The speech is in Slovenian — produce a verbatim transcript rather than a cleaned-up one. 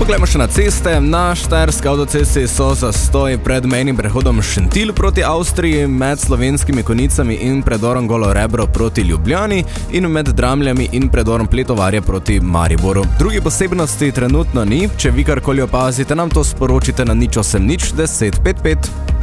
Poglejmo še na ceste. Na štajerski avtocesti so zastoj pred mejnim prehodom Šentilj proti Avstriji, med Slovenskimi Konjicami in predorom Golo Rebro proti Ljubljani in med Dramljami in predorom Pletovarje proti Mariboru. Drugi posebnosti trenutno ni. Če vi karkoli opazite, nam to sporočite na nič osem nič deset pet pet.